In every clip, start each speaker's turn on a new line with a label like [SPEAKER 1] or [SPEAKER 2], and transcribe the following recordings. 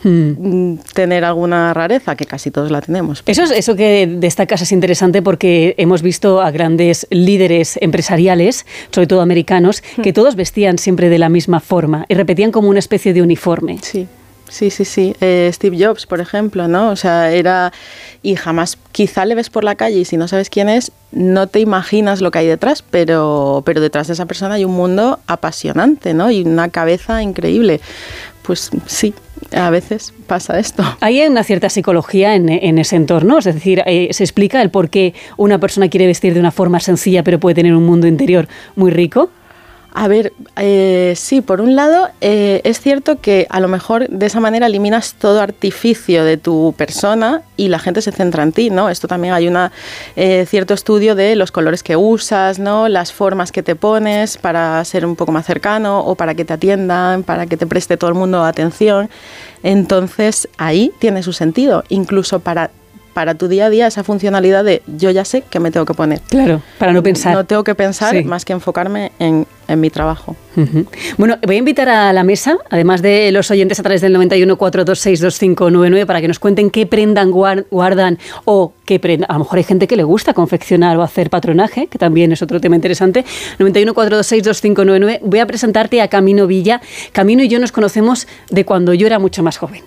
[SPEAKER 1] tener alguna rareza, que casi todos la tenemos.
[SPEAKER 2] Eso que destacas es interesante porque hemos visto a grandes líderes empresariales, sobre todo americanos, que todos vestían siempre de la misma forma y repetían como una especie de uniforme.
[SPEAKER 1] Sí. Steve Jobs, por ejemplo, ¿no? O sea, y jamás, quizá le ves por la calle y si no sabes quién es, no te imaginas lo que hay detrás, pero detrás de esa persona hay un mundo apasionante, ¿no? Y una cabeza increíble. Pues sí, a veces pasa esto.
[SPEAKER 2] Hay una cierta psicología en ese entorno, es decir, se explica el por qué una persona quiere vestir de una forma sencilla pero puede tener un mundo interior muy rico.
[SPEAKER 1] A ver, sí, por un lado, es cierto que a lo mejor de esa manera eliminas todo artificio de tu persona y la gente se centra en ti, ¿no? Esto también hay cierto estudio de los colores que usas, ¿no? Las formas que te pones para ser un poco más cercano o para que te atiendan, para que te preste todo el mundo atención. Entonces, ahí tiene su sentido, incluso para tu día a día, esa funcionalidad de yo ya sé qué me tengo que poner.
[SPEAKER 2] Claro, para no pensar.
[SPEAKER 1] No tengo que pensar más que enfocarme en mi trabajo.
[SPEAKER 2] Uh-huh. Bueno, voy a invitar a la mesa, además de los oyentes a través del 91 426 2599, para que nos cuenten qué prenda guardan o qué prenda. A lo mejor hay gente que le gusta confeccionar o hacer patronaje, que también es otro tema interesante. 91 426 2599. Voy a presentarte a Camino Villa. Camino y yo nos conocemos de cuando yo era mucho más joven.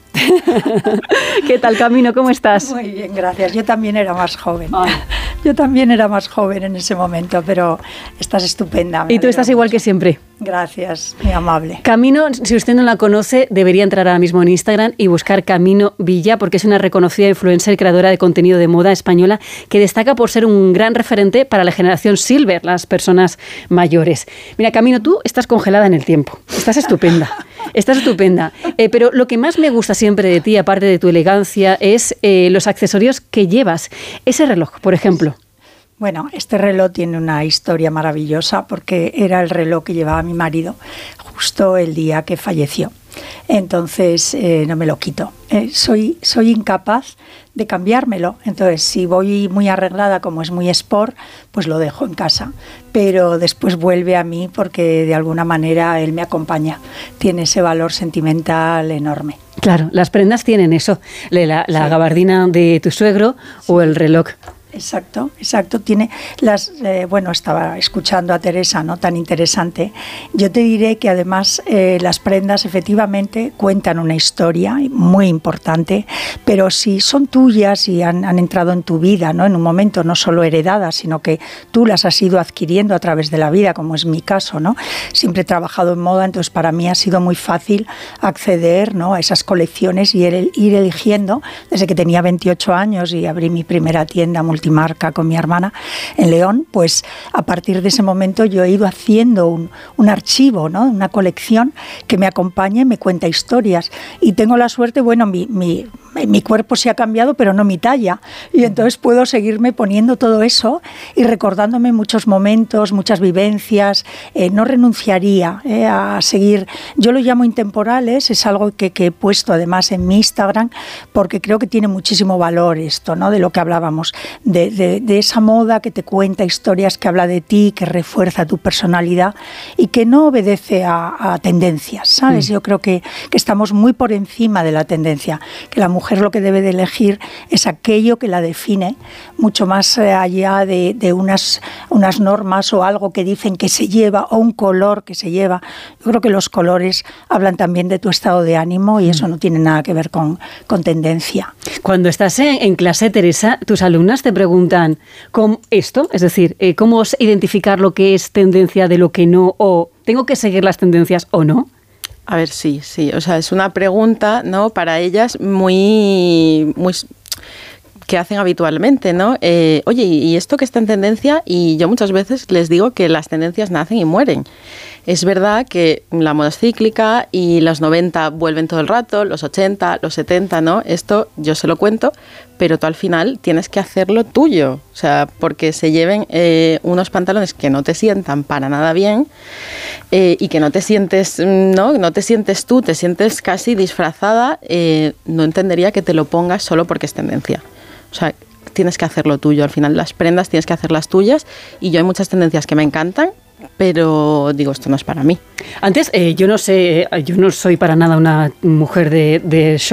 [SPEAKER 2] ¿Qué tal, Camino? ¿Cómo estás?
[SPEAKER 3] Muy bien, gracias. Yo también era más joven. Yo también era más joven en ese momento, pero estás estupenda.
[SPEAKER 2] Y tú estás igual que siempre.
[SPEAKER 3] Gracias, muy amable.
[SPEAKER 2] Camino, si usted no la conoce, debería entrar ahora mismo en Instagram y buscar Camino Villa, porque es una reconocida influencer, creadora de contenido de moda española, que destaca por ser un gran referente para la generación Silver, las personas mayores. Mira, Camino, tú estás congelada en el tiempo. Estás estupenda. Estás estupenda. Pero lo que más me gusta siempre de ti, aparte de tu elegancia, es los accesorios que llevas. Ese reloj, por ejemplo.
[SPEAKER 3] Bueno, este reloj tiene una historia maravillosa porque era el reloj que llevaba mi marido justo el día que falleció. Entonces no me lo quito. Soy incapaz de cambiármelo. Entonces, si voy muy arreglada, como es muy sport, pues lo dejo en casa. Pero después vuelve a mí porque de alguna manera él me acompaña. Tiene ese valor sentimental enorme.
[SPEAKER 2] Claro, las prendas tienen eso. La gabardina de tu suegro o el reloj.
[SPEAKER 3] Exacto. Tiene estaba escuchando a Teresa, ¿no? Tan interesante. Yo te diré que además las prendas efectivamente cuentan una historia muy importante, pero si son tuyas y han entrado en tu vida, ¿no? En un momento no solo heredadas, sino que tú las has ido adquiriendo a través de la vida, como es mi caso, ¿no? Siempre he trabajado en moda, entonces para mí ha sido muy fácil acceder, ¿no? A esas colecciones y ir eligiendo desde que tenía 28 años y abrí mi primera tienda multimarca con mi hermana en León. Pues a partir de ese momento yo he ido haciendo un archivo, ¿no? Una colección que me acompaña y me cuenta historias. Y tengo la suerte, bueno, mi cuerpo se ha cambiado, pero no mi talla. Y entonces puedo seguirme poniendo todo eso y recordándome muchos momentos, muchas vivencias. No renunciaría a seguir. Yo lo llamo intemporales, es algo que he puesto además en mi Instagram, porque creo que tiene muchísimo valor esto, ¿no? De lo que hablábamos, de esa moda que te cuenta historias, que habla de ti, que refuerza tu personalidad y que no obedece a tendencias, ¿sabes? Yo creo que estamos muy por encima de la tendencia, que la mujer lo que debe de elegir es aquello que la define, mucho más allá de unas normas o algo que dicen que se lleva o un color que se lleva. Yo creo que los colores hablan también de tu estado de ánimo y eso no tiene nada que ver con tendencia.
[SPEAKER 2] Cuando estás en clase, Teresa, tus alumnas te preguntan ¿cómo esto? Es decir, ¿cómo identificar lo que es tendencia de lo que no? ¿O tengo que seguir las tendencias o no?
[SPEAKER 1] A ver, sí. O sea, es una pregunta, ¿no? Para ellas muy que hacen habitualmente, ¿no? Oye, ¿y esto que está en tendencia? Y yo muchas veces les digo que las tendencias nacen y mueren. Es verdad que la moda es cíclica y los 90 vuelven todo el rato, los 80, los 70, ¿no? Esto yo se lo cuento, pero tú al final tienes que hacerlo tuyo. O sea, porque se lleven unos pantalones que no te sientan para nada bien y que no te sientes, no te sientes tú, te sientes casi disfrazada, no entendería que te lo pongas solo porque es tendencia. O sea, tienes que hacerlo tuyo. Al final las prendas tienes que hacerlas tuyas y yo hay muchas tendencias que me encantan, pero digo, esto no es para mí.
[SPEAKER 2] Antes, yo no soy para nada una mujer de show.